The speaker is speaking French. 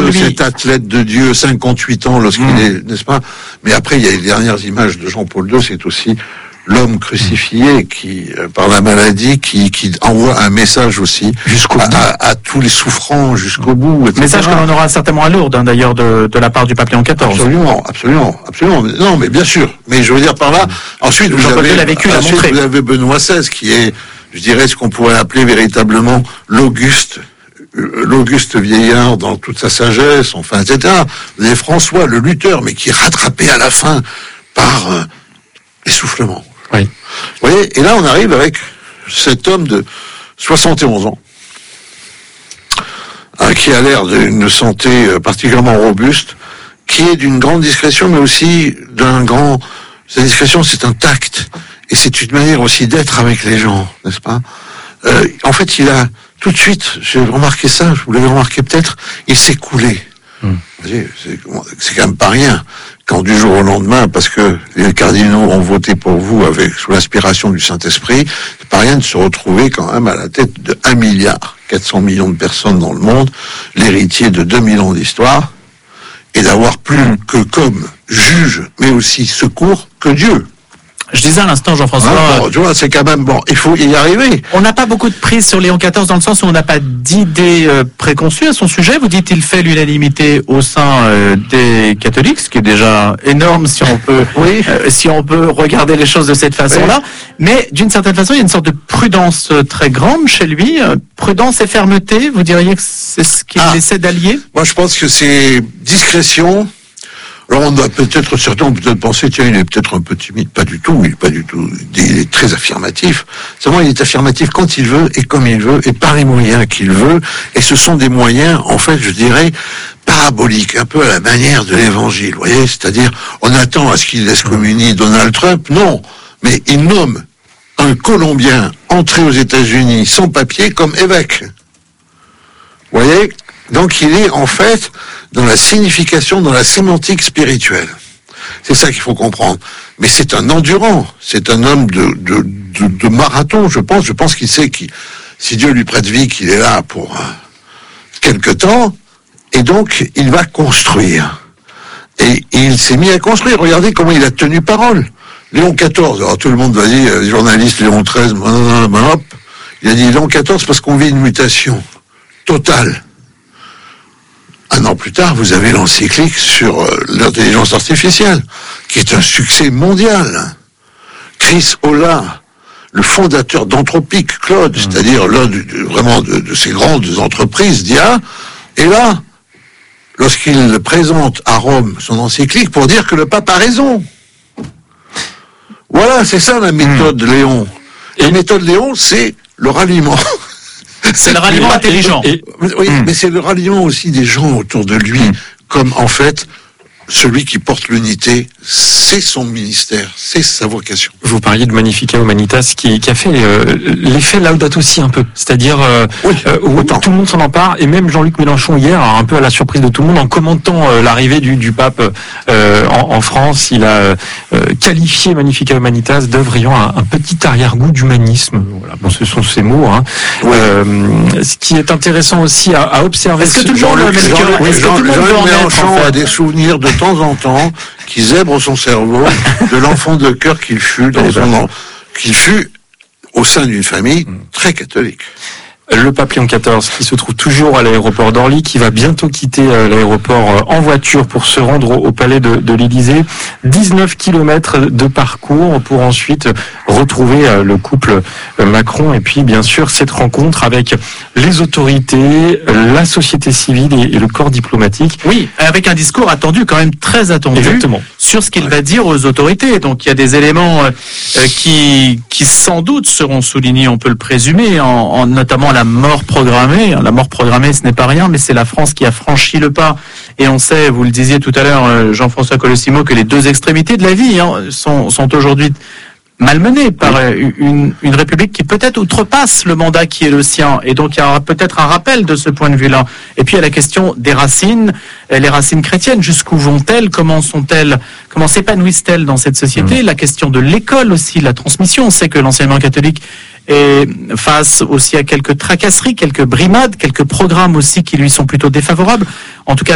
lui. Cet athlète de Dieu, 58 ans lorsqu'il est, n'est-ce pas? Mais après, il y a les dernières images de Jean-Paul II, c'est aussi l'homme crucifié qui, par la maladie, qui envoie un message aussi à tous les souffrants jusqu'au bout, etc. Message que l'on aura certainement à Lourdes, d'ailleurs, de la part du pape Léon XIV. Absolument. Non, mais bien sûr. Mais je veux dire par là, ensuite, vous avez Benoît XVI, qui est, je dirais, ce qu'on pourrait appeler véritablement l'Auguste vieillard dans toute sa sagesse, enfin, etc. Vous avez François, le lutteur, mais qui est rattrapé à la fin par l'essoufflement. Oui. Vous voyez, et là on arrive avec cet homme de 71 ans, qui a l'air d'une santé particulièrement robuste, qui est d'une grande discrétion, mais aussi sa discrétion, c'est un tact, et c'est une manière aussi d'être avec les gens, n'est-ce pas? En fait, il a tout de suite, j'ai remarqué ça, vous l'avez remarqué peut-être, il s'est coulé. Vous voyez, c'est quand même pas rien. Quand du jour au lendemain, parce que les cardinaux ont voté pour vous sous l'inspiration du Saint-Esprit, c'est pas rien de se retrouver quand même à la tête de 1,4 milliard de personnes dans le monde, l'héritier de 2000 ans d'histoire, et d'avoir plus que comme juge, mais aussi secours, que Dieu. Je disais à l'instant, Jean-François... tu vois, c'est quand même bon, il faut y arriver. On n'a pas beaucoup de prise sur Léon XIV dans le sens où on n'a pas d'idées préconçues à son sujet. Vous dites qu'il fait l'unanimité au sein des catholiques, ce qui est déjà énorme si on peut, si on peut regarder les choses de cette façon-là. Mais d'une certaine façon, il y a une sorte de prudence très grande chez lui. Prudence et fermeté, vous diriez que c'est ce qu'il essaie d'allier? Moi, je pense que c'est discrétion. Alors on doit certains ont peut-être pensé, tiens, il est peut-être un peu timide. Pas du tout, il est très affirmatif. Seulement, il est affirmatif quand il veut, et comme il veut, et par les moyens qu'il veut, et ce sont des moyens, en fait, je dirais, paraboliques, un peu à la manière de l'évangile, vous voyez, c'est-à-dire, on attend à ce qu'il excommunie Donald Trump, non, mais il nomme un Colombien entré aux États-Unis sans papier comme évêque. Vous voyez? Donc il est en fait dans la signification, dans la sémantique spirituelle. C'est ça qu'il faut comprendre. Mais c'est un endurant, c'est un homme de marathon, je pense. Je pense qu'il sait si Dieu lui prête vie, qu'il est là pour quelque temps, et donc il va construire. Et il s'est mis à construire. Regardez comment il a tenu parole. Léon XIV, alors tout le monde va dire, journaliste Léon XIII, hop, il a dit Léon XIV parce qu'on vit une mutation totale. Un an plus tard, vous avez l'encyclique sur l'intelligence artificielle, qui est un succès mondial. Chris Olah, le fondateur d'Anthropic, Claude, c'est-à-dire l'un vraiment de ces grandes entreprises d'IA, est là, lorsqu'il présente à Rome son encyclique pour dire que le pape a raison. Voilà, c'est ça la méthode Léon. Et la méthode Léon, c'est le ralliement. C'est le ralliement intelligent. Mais c'est le ralliement aussi des gens autour de lui, comme en fait, celui qui porte l'unité, c'est son ministère, c'est sa vocation. Vous parliez de Magnificat Humanitas qui a fait l'effet Laudato Si un peu, c'est-à-dire où tout le monde s'en empare, et même Jean-Luc Mélenchon hier, un peu à la surprise de tout le monde, en commentant l'arrivée du pape en France, il a qualifié Magnificat Humanitas d'œuvre ayant un petit arrière-goût d'humanisme. Voilà, bon, ce sont ces mots. Ce qui est intéressant aussi à observer. Est-ce que tout le monde Jean-Luc Mélenchon a des souvenirs de temps en temps qui zèbrent son cerveau de l'enfant de cœur qu'il fut qu'il fut au sein d'une famille très catholique. Le pape Léon XIV qui se trouve toujours à l'aéroport d'Orly, qui va bientôt quitter l'aéroport en voiture pour se rendre au palais de l'Élysée. 19 kilomètres de parcours pour ensuite retrouver le couple Macron, et puis bien sûr cette rencontre avec les autorités, la société civile et le corps diplomatique. Oui, avec un discours attendu, quand même très attendu. Exactement. Sur ce qu'il va dire aux autorités. Donc il y a des éléments qui sans doute seront soulignés, on peut le présumer, en notamment la mort programmée. La mort programmée, ce n'est pas rien, mais c'est la France qui a franchi le pas. Et on sait, vous le disiez tout à l'heure, Jean-François Colosimo, que les deux extrémités de la vie sont aujourd'hui malmenée par une République qui peut-être outrepasse le mandat qui est le sien. Et donc il y aura peut-être un rappel de ce point de vue-là. Et puis il y a la question des racines, les racines chrétiennes. Jusqu'où vont-elles? Comment s'épanouissent-elles dans cette société? La question de l'école aussi, la transmission. On sait que l'enseignement catholique est face aussi à quelques tracasseries, quelques brimades, quelques programmes aussi qui lui sont plutôt défavorables. En tout cas,